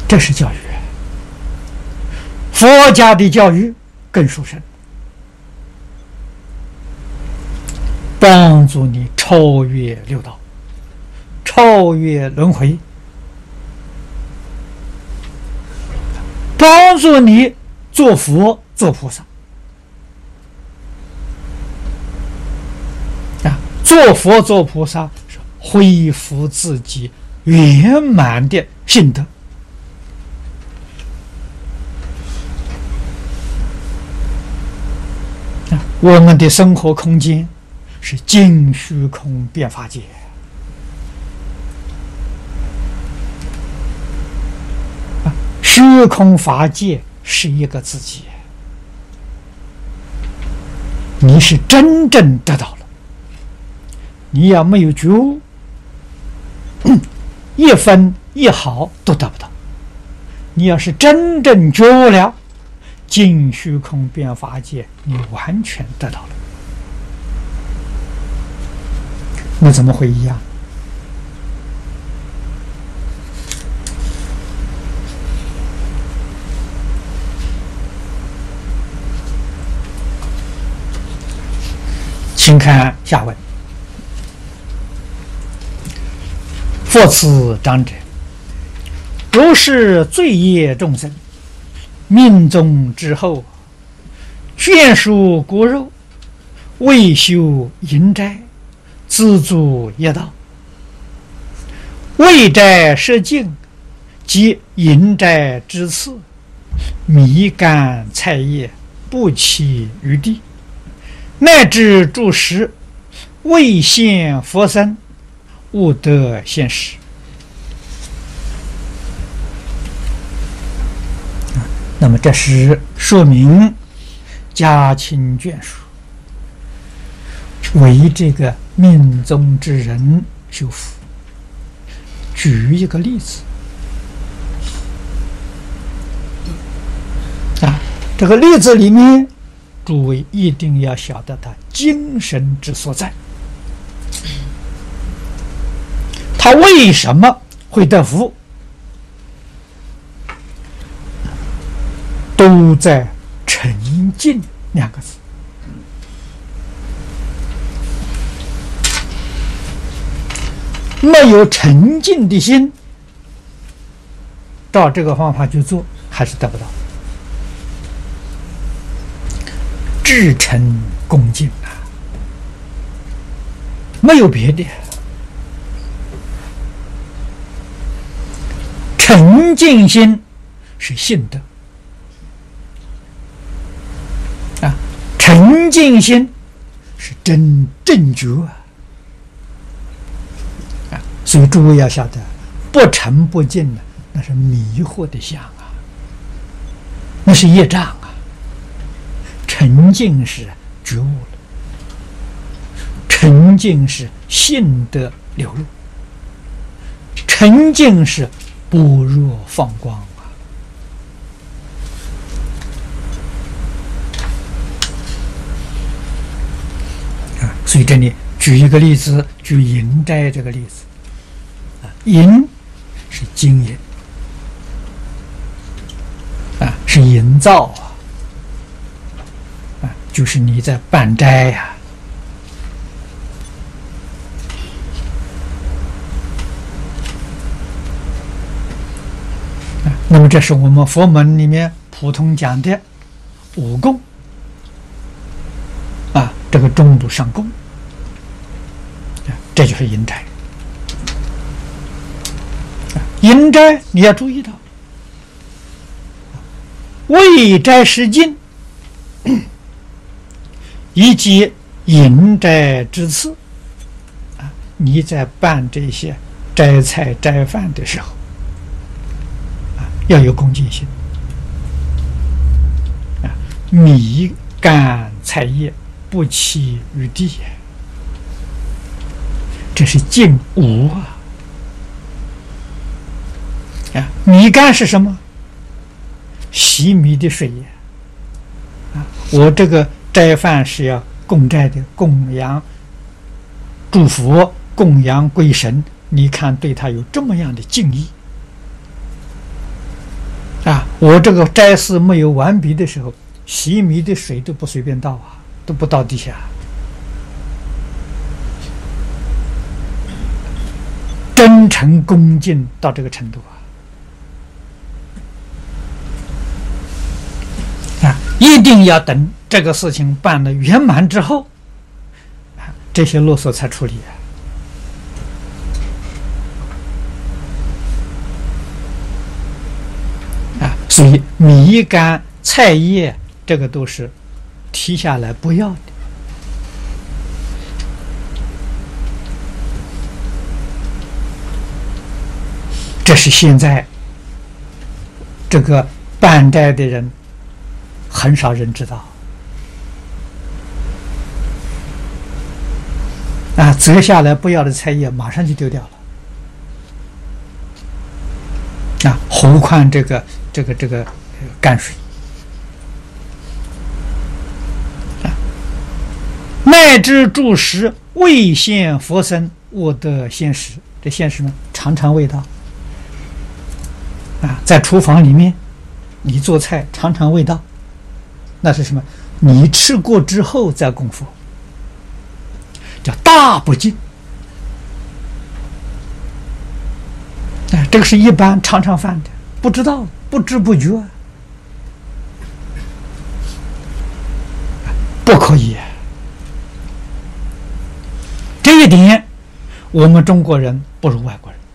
这是教育。佛家的教育更殊胜，帮助你超越六道，超越轮回，帮助你做佛做菩萨。做佛做菩萨是恢复自己圆满的性德。我们的生活空间是尽虚空遍法界，虚空法界是一个自己，你是真正得到了。你要没有觉悟，一分一毫都得不到。你要是真正觉悟了，尽虚空遍法界，你完全得到了。那怎么会一样？请看下文。佛此长者，如是罪业众生，命中之后，眷属骨肉，未修淫斋，自助业道，未斋设净，即淫斋之次，米干菜叶，不弃于地，乃至诸食，未现佛身，勿得现实。那么这是说明家亲眷属为这个命中之人修福。举一个例子这个例子里面，诸位一定要晓得他精神之所在。他为什么会得福，都在沉静两个字。没有沉静的心，照这个方法去做，还是得不到。至诚恭敬没有别的。沉静心是信德沉静心是真正觉所以诸位要晓得，不沉不静那是迷惑的相那是业障沉静是觉悟了，沉静是信德流露，沉静是般若放光所以这里举一个例子，举淫斋这个例子淫是经营是营造就是你在办斋那么这是我们佛门里面普通讲的五供这个中部上供这就是淫斋淫斋你要注意到未斋施净以及淫斋之次你在办这些斋菜斋饭的时候要有恭敬心米干菜叶不弃于地这是净无米干是什么？洗米的水我这个斋饭是要供斋的，供养祝福，供养归神，你看对他有这么样的敬意我这个斋寺没有完毕的时候，洗米的水都不随便倒啊，都不倒地下。真诚恭敬到这个程度啊！一定要等这个事情办得圆满之后，这些啰嗦才处理啊！所以米干菜叶这个都是提下来不要的。这是现在这个办斋的人很少人知道啊，折下来不要的菜叶马上就丢掉了啊，何况这个泔水啊，乃至住食未现佛身，我得现食。这现食呢，尝尝味道啊，在厨房里面，你做菜尝尝味道，那是什么？你吃过之后再供佛，叫大不敬。哎，这个是一般尝尝饭的，不知道，不知不觉，不可以。这一点，我们中国人不如外国人。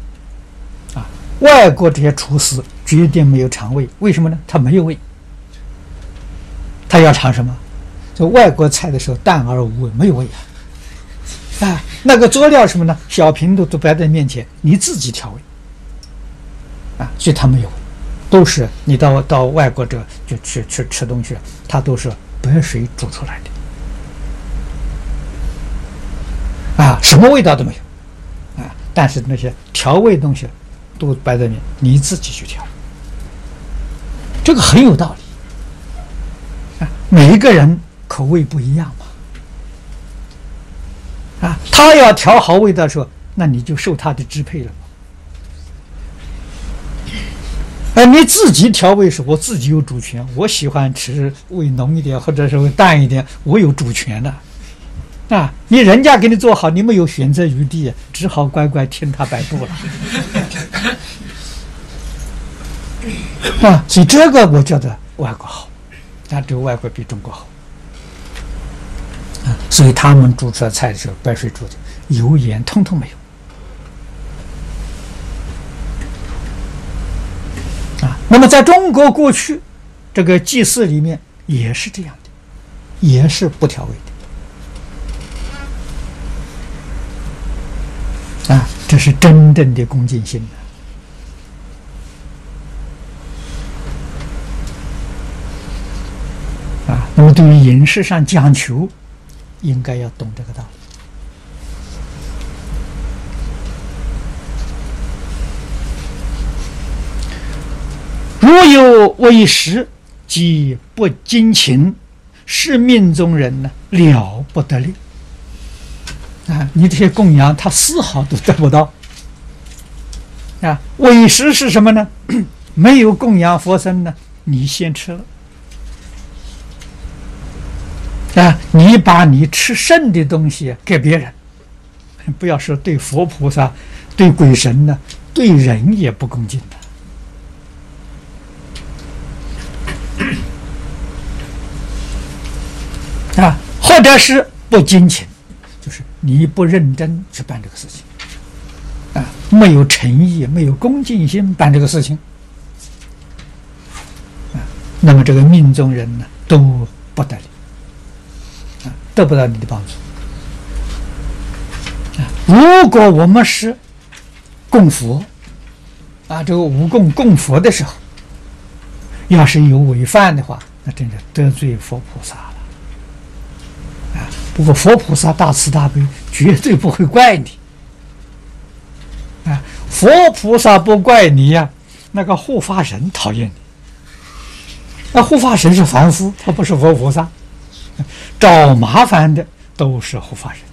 外国这些厨师绝对没有尝味，为什么呢？他没有味，他要尝什么？就外国菜的时候淡而无味，没有味啊！那个佐料什么呢？小瓶都摆在面前，你自己调味啊，所以他没有味，都是你到外国这就去吃东西，它都是白水煮出来的啊，什么味道都没有啊，但是那些调味东西都摆在面，你自己去调，这个很有道理啊。每一个人口味不一样嘛，啊，他要调好味道的时候，那你就受他的支配了嘛。你自己调味时，我自己有主权，我喜欢吃味浓一点，或者是味淡一点，我有主权的。啊，你人家给你做好，你没有选择余地，只好乖乖听他摆布了。啊，所以这个我觉得外国好，啊，这个外国比中国好。啊，所以他们煮出来菜的时候，白水煮的，油盐通通没有。啊，那么在中国过去，这个祭祀里面也是这样的，也是不调味的。啊，这是真正的恭敬心啊！那么对于饮食上讲求，应该要懂这个道理。如有为食，即不精勤，是命中人呢，了不得了。啊，你这些供养，他丝毫都得不到。啊，为食是什么呢？没有供养佛身呢，你先吃了。啊，你把你吃剩的东西给别人，不要说对佛菩萨、对鬼神呢，对人也不恭敬的。啊，或者是不精勤。就是你不认真去办这个事情，啊，没有诚意，没有恭敬心办这个事情，啊，那么这个命中人呢都不得力，啊，得不到你的帮助。啊，如果我们是供佛，啊，这个无供佛的时候，要是有违犯的话，那真是得罪佛菩萨了。不过佛菩萨大慈大悲，绝对不会怪你。啊，佛菩萨不怪你呀，那个护法神讨厌你。那护法神是凡夫，他不是佛菩萨，找麻烦的都是护法神。